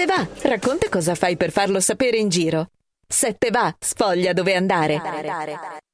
Sette va, racconta cosa fai per farlo sapere in giro. Sette va, sfoglia dove andare.